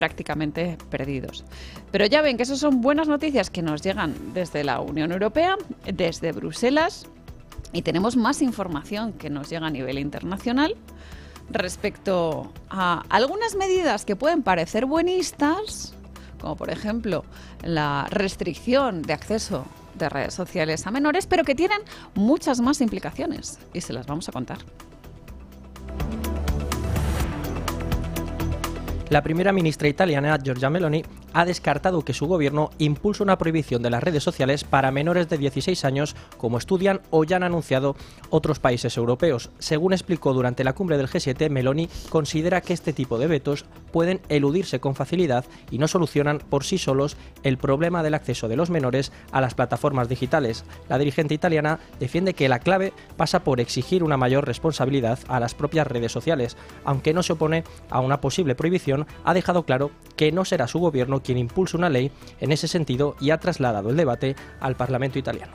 prácticamente perdidos. Pero ya ven que esas son buenas noticias que nos llegan desde la Unión Europea, desde Bruselas, y tenemos más información que nos llega a nivel internacional respecto a algunas medidas que pueden parecer buenistas, como por ejemplo la restricción de acceso de redes sociales a menores, pero que tienen muchas más implicaciones y se las vamos a contar. La primera ministra italiana, Giorgia Meloni, ha descartado que su gobierno impulse una prohibición de las redes sociales para menores de 16 años, como estudian o ya han anunciado otros países europeos. Según explicó durante la cumbre del G7, Meloni considera que este tipo de vetos pueden eludirse con facilidad y no solucionan por sí solos el problema del acceso de los menores a las plataformas digitales. La dirigente italiana defiende que la clave pasa por exigir una mayor responsabilidad a las propias redes sociales. Aunque no se opone a una posible prohibición, ha dejado claro que no será su gobierno quien impulse una ley en ese sentido y ha trasladado el debate al Parlamento italiano.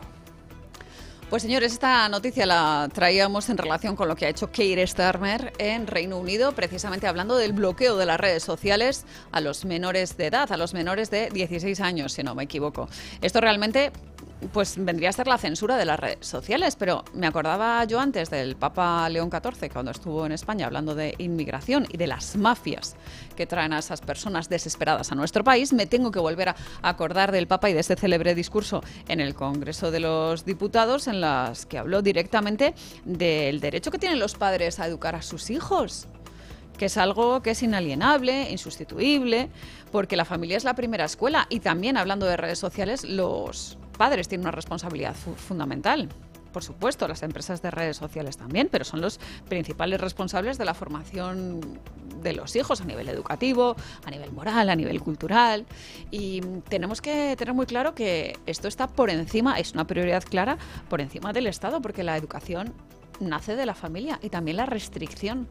Pues señores, esta noticia la traíamos en relación con lo que ha hecho Keir Starmer en Reino Unido, precisamente hablando del bloqueo de las redes sociales a los menores de edad, a los menores de 16 años, si no me equivoco. Esto realmente pues vendría a ser la censura de las redes sociales, pero me acordaba yo antes del Papa León XIV cuando estuvo en España hablando de inmigración y de las mafias que traen a esas personas desesperadas a nuestro país. Me tengo que volver a acordar del Papa y de ese célebre discurso en el Congreso de los Diputados en las que habló directamente del derecho que tienen los padres a educar a sus hijos, que es algo que es inalienable, insustituible, porque la familia es la primera escuela. Y también, hablando de redes sociales, los padres tienen una responsabilidad fundamental. Por supuesto, las empresas de redes sociales también, pero son los principales responsables de la formación de los hijos a nivel educativo, a nivel moral, a nivel cultural. Y tenemos que tener muy claro que esto está por encima, es una prioridad clara, por encima del Estado, porque la educación nace de la familia y también la restricción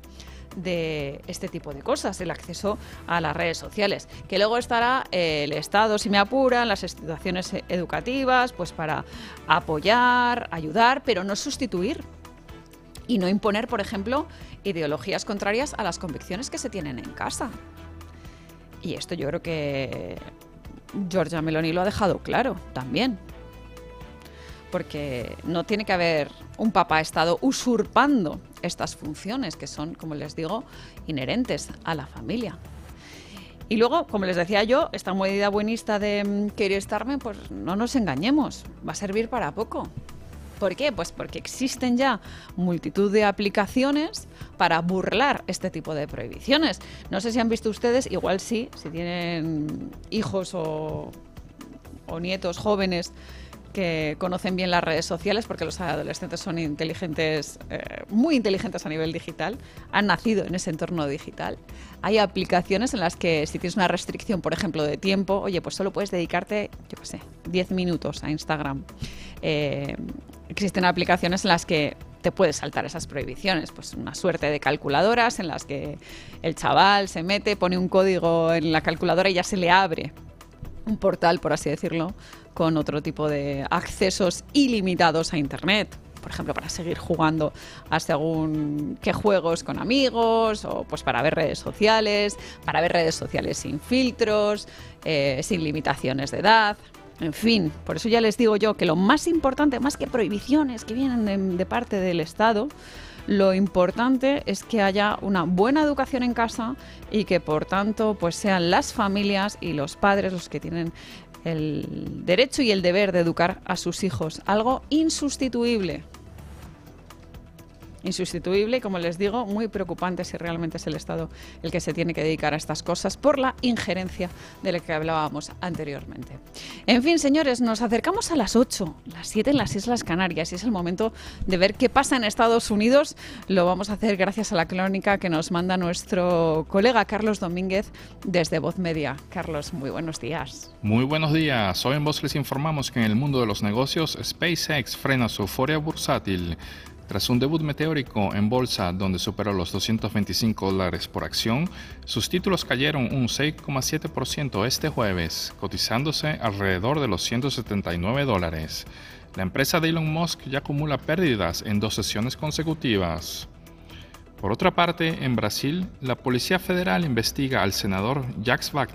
de este tipo de cosas, el acceso a las redes sociales, que luego estará el Estado, si me apuran, las instituciones educativas, pues para apoyar, ayudar, pero no sustituir y no imponer, por ejemplo, ideologías contrarias a las convicciones que se tienen en casa. Y esto yo creo que Giorgia Meloni lo ha dejado claro también, porque no tiene que haber un papá-estado usurpando estas funciones que son, como les digo, inherentes a la familia. Y luego, como les decía yo, esta medida buenista de Keir Starmer, pues no nos engañemos, va a servir para poco. ¿Por qué? Pues porque existen ya multitud de aplicaciones para burlar este tipo de prohibiciones. No sé si han visto ustedes, igual sí, si tienen hijos o nietos jóvenes que conocen bien las redes sociales, porque los adolescentes son inteligentes, muy inteligentes a nivel digital, han nacido en ese entorno digital. Hay aplicaciones en las que si tienes una restricción, por ejemplo, de tiempo, oye, pues solo puedes dedicarte, yo qué sé, 10 minutos a Instagram. Existen aplicaciones en las que te puedes saltar esas prohibiciones, pues una suerte de calculadoras en las que el chaval se mete, pone un código en la calculadora y ya se le abre un portal, por así decirlo, con otro tipo de accesos ilimitados a Internet. Por ejemplo, para seguir jugando a según qué juegos con amigos, o pues para ver redes sociales sin filtros, sin limitaciones de edad. En fin, por eso ya les digo yo que lo más importante, más que prohibiciones que vienen de parte del Estado, lo importante es que haya una buena educación en casa y que, por tanto, pues sean las familias y los padres los que tienen el derecho y el deber de educar a sus hijos. Algo insustituible. Insustituible y, como les digo, muy preocupante si realmente es el Estado el que se tiene que dedicar a estas cosas por la injerencia de la que hablábamos anteriormente. En fin, señores, nos acercamos a las 8, las 7 en las Islas Canarias y es el momento de ver qué pasa en Estados Unidos. Lo vamos a hacer gracias a la crónica que nos manda nuestro colega Carlos Domínguez desde Voz Media. Carlos, muy buenos días. Muy buenos días. Hoy en Voz les informamos que en el mundo de los negocios, SpaceX frena su euforia bursátil. Tras un debut meteórico en bolsa donde superó los $225 por acción, sus títulos cayeron un 6,7% este jueves, cotizándose alrededor de los $179. La empresa de Elon Musk ya acumula pérdidas en 2 sesiones consecutivas. Por otra parte, en Brasil, la Policía Federal investiga al senador Jacques